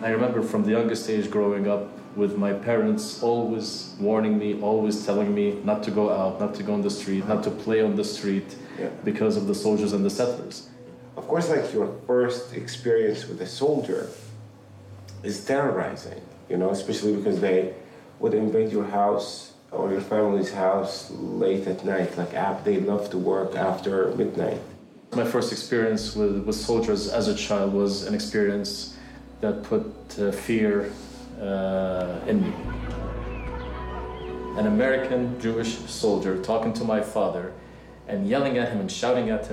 I remember from the youngest age growing up with my parents always warning me, always telling me not to go out, not to go on the street, not to play on the street because of the soldiers and the settlers. Of course, like your first experience with a soldier is terrorizing, you know, especially because they would invade your house or your family's house late at night. Like they love to work after midnight. My first experience with soldiers as a child was an experience that put fear in me. An American Jewish soldier talking to my father and yelling at him and shouting at him